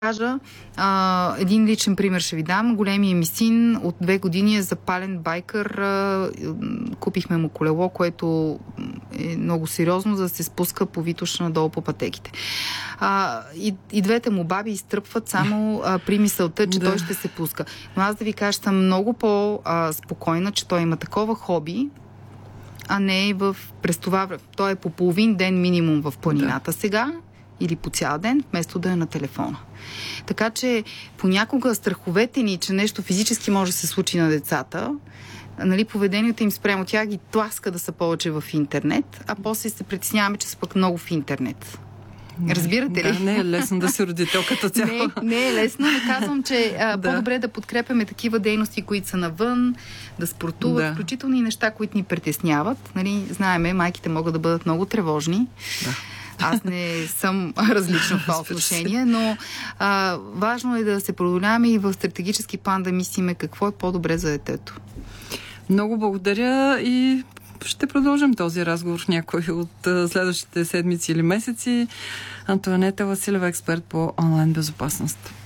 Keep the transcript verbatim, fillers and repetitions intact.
кажа, а, един личен пример ще ви дам. Големия ми син от две години е запален байкър. А, купихме му колело, което е много сериозно, за да се спуска по Витоша надолу по пътеките. А, и, и двете му баби изтръпват само а, при мисълта, че да. той ще се пуска. Но аз да ви кажа, съм много по-спокойна, че той има такова хоби, а не в, през това време. Той е по половин ден минимум в планината да. сега, или по цял ден, вместо да е на телефона. Така че понякога страховете ни, че нещо физически може да се случи на децата, нали, поведението им спрямо тях ги тласка да са повече в интернет, а после се притесняваме, че са пък много в интернет. Разбирате ли? Да, не е лесно да си родител като цяло. Не, не е лесно, но казвам, че а, да. по-добре да подкрепяме такива дейности, които са навън, да спортуват, да. включително и неща, които ни притесняват. Нали, знаеме, майките могат да бъдат много тревожни. Да. Аз не съм различна в това отношение, но а, важно е да се продоляваме и в стратегически план да мислиме какво е по-добре за детето. Много благодаря и ще продължим този разговор в някой от а, следващите седмици или месеци. Антоанета Василева, експерт по онлайн безопасност.